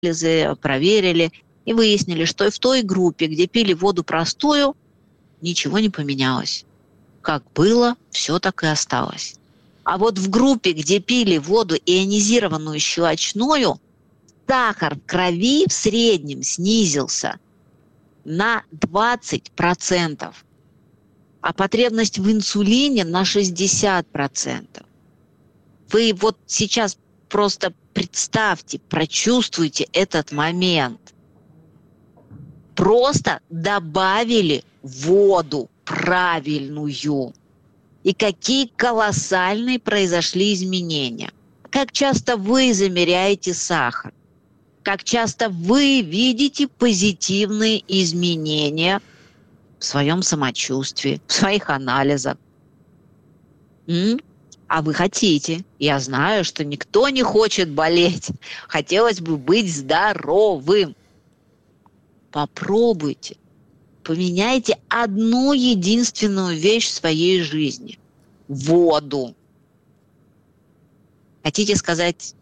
анализы, проверили и выяснили, что и в той группе, где пили воду простую, ничего не поменялось. Как было, все так и осталось. А вот в группе, где пили воду ионизированную щелочную, сахар в крови в среднем снизился на 20%, а потребность в инсулине на 60%. Вы вот сейчас просто представьте, прочувствуйте этот момент. Просто добавили воду правильную. И какие колоссальные произошли изменения. Как часто вы замеряете сахар? Как часто вы видите позитивные изменения в своем самочувствии, в своих анализах? А вы хотите. Я знаю, что никто не хочет болеть. Хотелось бы быть здоровым. Попробуйте. Поменяйте одну единственную вещь в своей жизни. Воду. Хотите сказать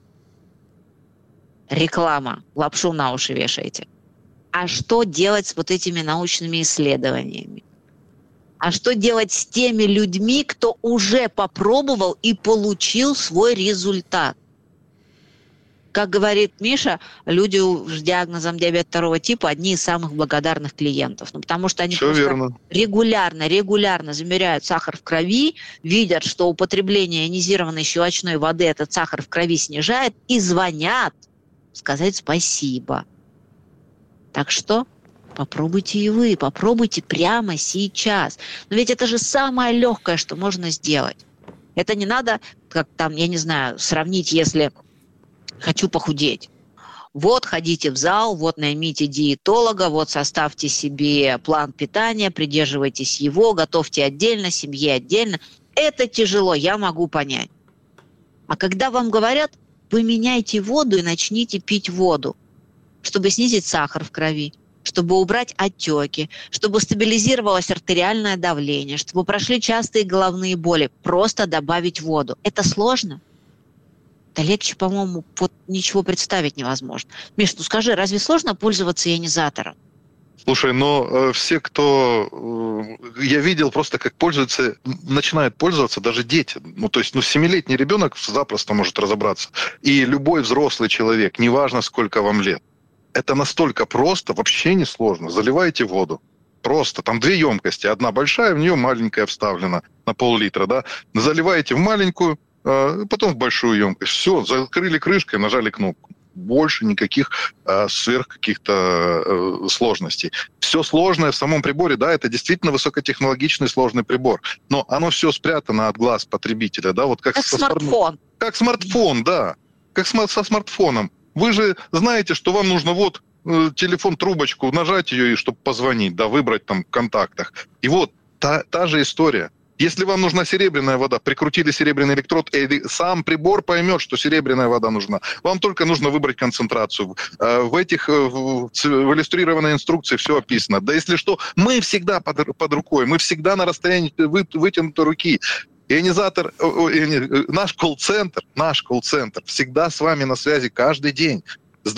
реклама, лапшу на уши вешаете? А что делать с вот этими научными исследованиями? А что делать с теми людьми, кто уже попробовал и получил свой результат? Как говорит Миша, люди с диагнозом диабет второго типа одни из самых благодарных клиентов. Потому что они регулярно замеряют сахар в крови, видят, что употребление ионизированной щелочной воды этот сахар в крови снижает, и звонят сказать спасибо. Так что попробуйте и вы, попробуйте прямо сейчас. Но ведь это же самое легкое, что можно сделать. Это не надо, как там, я не знаю, сравнить, если хочу похудеть. Вот ходите в зал, вот наймите диетолога, вот составьте себе план питания, придерживайтесь его, готовьте отдельно, семье отдельно. Это тяжело, я могу понять. А когда вам говорят, поменяйте воду и начните пить воду, чтобы снизить сахар в крови, чтобы убрать отеки, чтобы стабилизировалось артериальное давление, чтобы прошли частые головные боли, просто добавить воду. Это сложно? Да легче, по-моему, вот ничего представить невозможно. Миш, ну скажи, разве сложно пользоваться ионизатором? Слушай, но все, кто... Я видел просто, как пользуются, начинают пользоваться даже дети. То есть, 7-летний ребенок запросто может разобраться. И любой взрослый человек, неважно, сколько вам лет. Это настолько просто, вообще не сложно. Заливаете воду. Просто. Там 2 емкости. Одна большая, в нее маленькая вставлена на пол-литра. Да? Заливаете в маленькую, потом в большую емкость. Все, закрыли крышкой, нажали кнопку. Больше никаких сверх каких-то сложностей. Все сложное в самом приборе, да, это действительно высокотехнологичный сложный прибор, но оно все спрятано от глаз потребителя, да, вот как смартфон. Как смартфон, да, как со смартфоном. Вы же знаете, что вам нужно вот телефон, трубочку, нажать ее, и чтобы позвонить, да, выбрать там в контактах. И вот та же история. Если вам нужна серебряная вода, прикрутили серебряный электрод, и сам прибор поймет, что серебряная вода нужна. Вам только нужно выбрать концентрацию. В иллюстрированной инструкции все описано. Да если что, мы всегда под рукой, мы всегда на расстоянии вытянутой руки. Ионизатор, наш колл-центр всегда с вами на связи каждый день с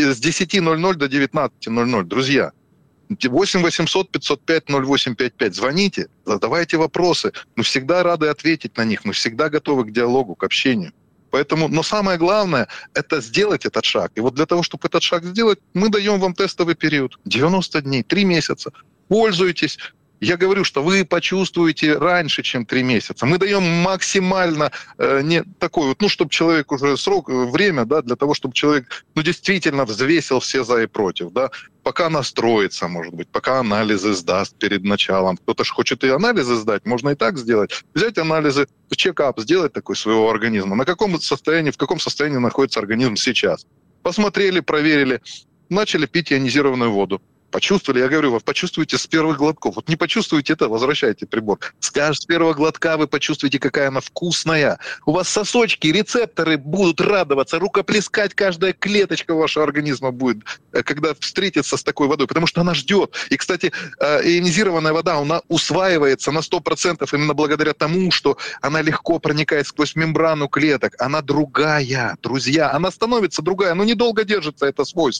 10:00 до 19:00, друзья. 8 800 505 0855. Звоните, задавайте вопросы. Мы всегда рады ответить на них. Мы всегда готовы к диалогу, к общению. Поэтому, но самое главное, это сделать этот шаг. И вот для того, чтобы этот шаг сделать, мы даем вам тестовый период. 90 дней, 3 месяца. Пользуйтесь. Я говорю, что вы почувствуете раньше, чем 3 месяца. Мы даем максимально не такой вот, чтобы человек уже время, да, для того, чтобы человек действительно взвесил все за и против, да, пока настроится, может быть, пока анализы сдаст перед началом. Кто-то же хочет и анализы сдать, можно и так сделать. Взять анализы, чекап сделать такой своего организма. В каком состоянии находится организм сейчас. Посмотрели, проверили, начали пить ионизированную воду. Почувствовали, я говорю, вы почувствуете с первых глотков. Вот не почувствуете это, возвращайте прибор. С первого глотка вы почувствуете, какая она вкусная. У вас сосочки, рецепторы будут радоваться, рукоплескать каждая клеточка вашего организма будет, когда встретится с такой водой, потому что она ждет. И, кстати, ионизированная вода, она усваивается на 100% именно благодаря тому, что она легко проникает сквозь мембрану клеток. Она другая, друзья. Она становится другая, но недолго держится это свойство.